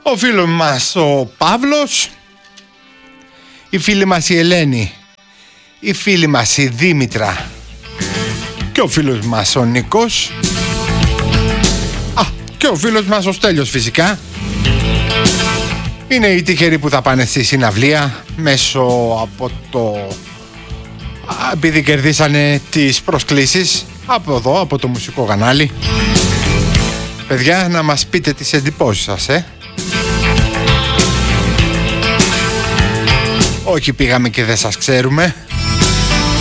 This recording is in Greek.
Ο φίλος μας ο Παύλος, η φίλη μας η Ελένη, η φίλη μας η Δήμητρα και ο φίλος μας ο Νίκος. Και ο φίλος μας ο Στέλιος φυσικά. Είναι οι τυχεροί που θα πάνε στη συναυλία μέσω από το... επειδή κερδίσανε τις προσκλήσεις από εδώ, από το μουσικό κανάλι. Παιδιά, να μας πείτε τις εντυπώσεις σας, Όχι πήγαμε και δεν σας ξέρουμε.